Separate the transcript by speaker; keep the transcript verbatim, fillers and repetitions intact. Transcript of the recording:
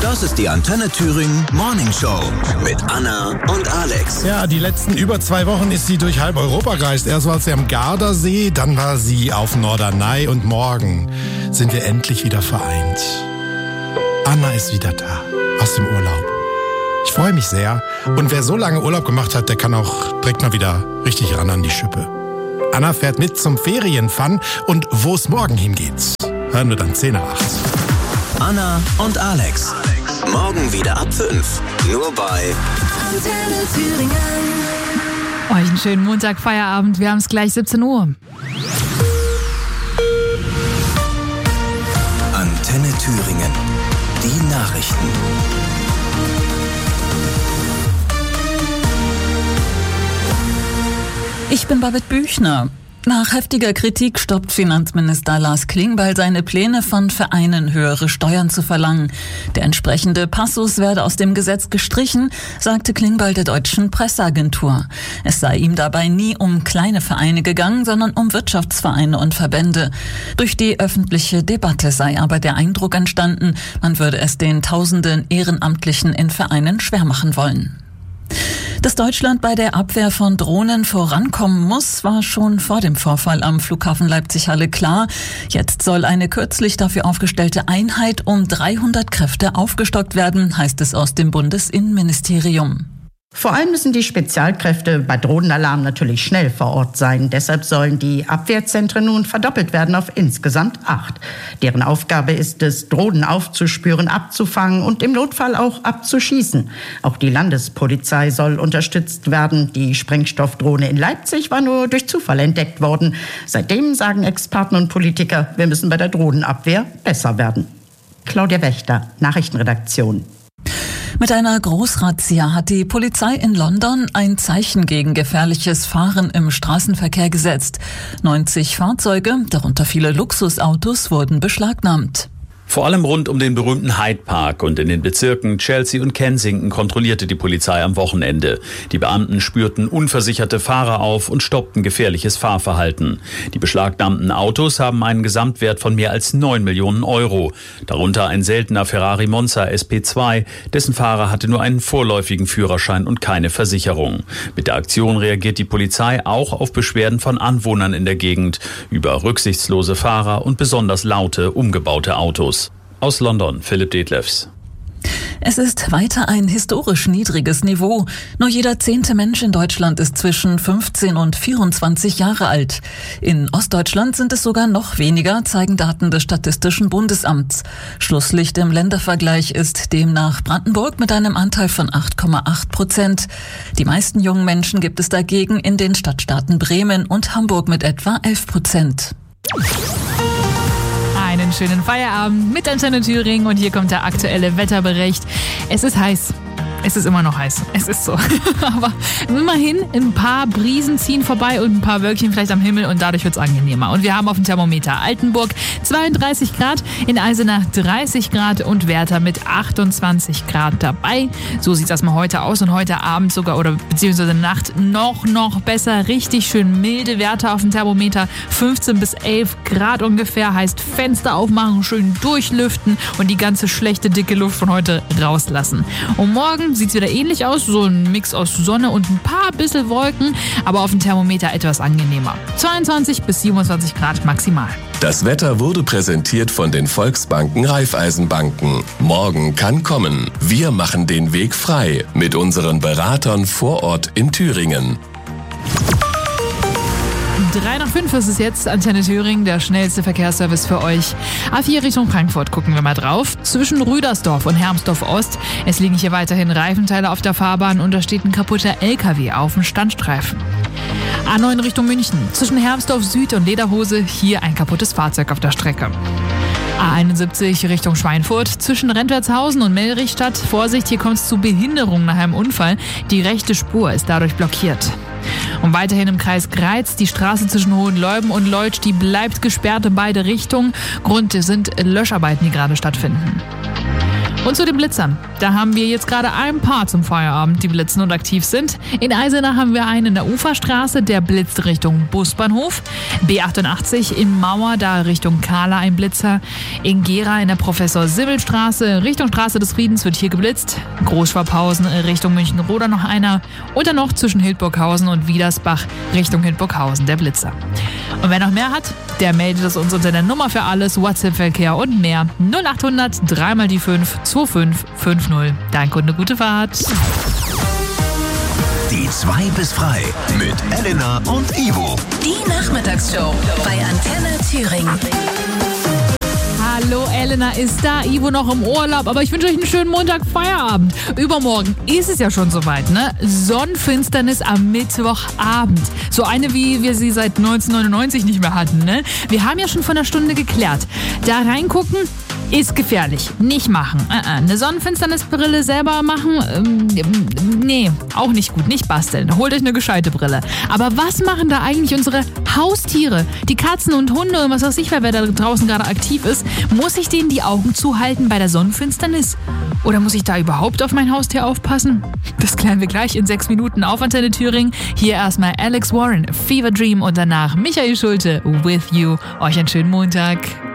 Speaker 1: Das ist die Antenne Thüringen Morning Show mit Anna und Alex.
Speaker 2: Ja, die letzten über zwei Wochen ist sie durch halb Europa gereist. Erst war sie am Gardasee, dann war sie auf Norderney und morgen sind wir endlich wieder vereint. Anna ist wieder da, aus dem Urlaub. Ich freue mich sehr. Und wer so lange Urlaub gemacht hat, der kann auch direkt mal wieder richtig ran an die Schippe. Anna fährt mit zum Ferienfun und wo es morgen hingeht, hören wir dann zehn nach acht.
Speaker 1: Anna und Alex. Morgen wieder ab fünf. Nur bei
Speaker 3: Antenne Thüringen.
Speaker 4: Euch einen schönen Montag, Feierabend. Wir haben es gleich siebzehn Uhr.
Speaker 1: Antenne Thüringen. Die Nachrichten.
Speaker 5: Ich bin Babette Büchner. Nach heftiger Kritik stoppt Finanzminister Lars Klingbeil seine Pläne, von Vereinen höhere Steuern zu verlangen. Der entsprechende Passus werde aus dem Gesetz gestrichen, sagte Klingbeil der deutschen Presseagentur. Es sei ihm dabei nie um kleine Vereine gegangen, sondern um Wirtschaftsvereine und Verbände. Durch die öffentliche Debatte sei aber der Eindruck entstanden, man würde es den tausenden Ehrenamtlichen in Vereinen schwer machen wollen. Dass Deutschland bei der Abwehr von Drohnen vorankommen muss, war schon vor dem Vorfall am Flughafen Leipzig-Halle klar. Jetzt soll eine kürzlich dafür aufgestellte Einheit um dreihundert Kräfte aufgestockt werden, heißt es aus dem Bundesinnenministerium.
Speaker 6: Vor allem müssen die Spezialkräfte bei Drohnenalarm natürlich schnell vor Ort sein. Deshalb sollen die Abwehrzentren nun verdoppelt werden auf insgesamt acht. Deren Aufgabe ist es, Drohnen aufzuspüren, abzufangen und im Notfall auch abzuschießen. Auch die Landespolizei soll unterstützt werden. Die Sprengstoffdrohne in Leipzig war nur durch Zufall entdeckt worden. Seitdem sagen Experten und Politiker, wir müssen bei der Drohnenabwehr besser werden. Claudia Wächter, Nachrichtenredaktion.
Speaker 5: Mit einer Großrazzia hat die Polizei in London ein Zeichen gegen gefährliches Fahren im Straßenverkehr gesetzt. neunzig Fahrzeuge, darunter viele Luxusautos, wurden beschlagnahmt.
Speaker 7: Vor allem rund um den berühmten Hyde Park und in den Bezirken Chelsea und Kensington kontrollierte die Polizei am Wochenende. Die Beamten spürten unversicherte Fahrer auf und stoppten gefährliches Fahrverhalten. Die beschlagnahmten Autos haben einen Gesamtwert von mehr als neun Millionen Euro. Darunter ein seltener Ferrari Monza S P zwei, dessen Fahrer hatte nur einen vorläufigen Führerschein und keine Versicherung. Mit der Aktion reagiert die Polizei auch auf Beschwerden von Anwohnern in der Gegend über rücksichtslose Fahrer und besonders laute, umgebaute Autos. Aus London, Philipp Detlefs.
Speaker 5: Es ist weiter ein historisch niedriges Niveau. Nur jeder zehnte Mensch in Deutschland ist zwischen fünfzehn und vierundzwanzig Jahre alt. In Ostdeutschland sind es sogar noch weniger, zeigen Daten des Statistischen Bundesamts. Schlusslicht im Ländervergleich ist demnach Brandenburg mit einem Anteil von acht Komma acht Prozent. Die meisten jungen Menschen gibt es dagegen in den Stadtstaaten Bremen und Hamburg mit etwa elf Prozent.
Speaker 4: Einen schönen Feierabend mit Antenne Thüringen und hier kommt der aktuelle Wetterbericht. Es ist heiß. Es ist immer noch heiß. Es ist so. Aber immerhin, ein paar Brisen ziehen vorbei und ein paar Wölkchen vielleicht am Himmel und dadurch wird es angenehmer. Und wir haben auf dem Thermometer Altenburg zweiunddreißig Grad, in Eisenach dreißig Grad und Werther mit achtundzwanzig Grad dabei. So sieht das mal heute aus und heute Abend sogar oder beziehungsweise Nacht noch, noch besser. Richtig schön milde Werte auf dem Thermometer. fünfzehn bis elf Grad ungefähr, heißt Fenster aufmachen, schön durchlüften und die ganze schlechte, dicke Luft von heute rauslassen. Und morgen sieht es wieder ähnlich aus, so ein Mix aus Sonne und ein paar bisschen Wolken, aber auf dem Thermometer etwas angenehmer. zweiundzwanzig bis siebenundzwanzig Grad maximal.
Speaker 8: Das Wetter wurde präsentiert von den Volksbanken Raiffeisenbanken. Morgen kann kommen. Wir machen den Weg frei mit unseren Beratern vor Ort in Thüringen.
Speaker 4: drei nach fünf ist es jetzt, Antenne Thüringen, der schnellste Verkehrsservice für euch. A vier Richtung Frankfurt gucken wir mal drauf. Zwischen Rüdersdorf und Hermsdorf Ost. Es liegen hier weiterhin Reifenteile auf der Fahrbahn und da steht ein kaputter L K W auf dem Standstreifen. A neun Richtung München. Zwischen Hermsdorf Süd und Lederhose hier ein kaputtes Fahrzeug auf der Strecke. A einundsiebzig Richtung Schweinfurt. Zwischen Rentwertshausen und Mellrichstadt. Vorsicht, hier kommt es zu Behinderung nach einem Unfall. Die rechte Spur ist dadurch blockiert. Und weiterhin im Kreis Greiz, die Straße zwischen Hohenleuben und Leutsch, die bleibt gesperrt in beide Richtungen. Grund sind Löscharbeiten, die gerade stattfinden. Und zu den Blitzern. Da haben wir jetzt gerade ein paar zum Feierabend, die blitzen und aktiv sind. In Eisenach haben wir einen in der Uferstraße, der blitzt Richtung Busbahnhof. B achtundachtzig in Mauer, da Richtung Kahla ein Blitzer. In Gera in der Professor-Simmel-Straße, Richtung Straße des Friedens wird hier geblitzt. Großschwabhausen Richtung München-Roda noch einer. Und dann noch zwischen Hildburghausen und Wiedersbach Richtung Hildburghausen der Blitzer. Und wer noch mehr hat, der meldet es uns unter der Nummer für alles, WhatsApp-Verkehr und mehr. null achthundert, drei mal die fünf, zwei fünf fünf null. Dein Kunde, gute Fahrt.
Speaker 1: Die zwei bis frei mit Elena und Ivo.
Speaker 3: Die Nachmittagsshow bei Antenne Thüringen.
Speaker 4: Hallo, Elena ist da, Ivo noch im Urlaub, aber ich wünsche euch einen schönen Montag Feierabend. Übermorgen ist es ja schon soweit, ne? Sonnenfinsternis am Mittwochabend. So eine, wie wir sie seit neunzehnhundertneunundneunzig nicht mehr hatten, ne? Wir haben ja schon vor einer Stunde geklärt. Da reingucken ist gefährlich. Nicht machen. Äh, äh. Eine Sonnenfinsternisbrille selber machen? Ähm, nee, auch nicht gut. Nicht basteln. Holt euch eine gescheite Brille. Aber was machen da eigentlich unsere Haustiere? Die Katzen und Hunde und was weiß ich, wer da draußen gerade aktiv ist. Muss ich denen die Augen zuhalten bei der Sonnenfinsternis? Oder muss ich da überhaupt auf mein Haustier aufpassen? Das klären wir gleich in sechs Minuten auf Antenne Thüringen. Hier erstmal Alex Warren, Fever Dream und danach Michael Schulte, With You. Euch einen schönen Montag.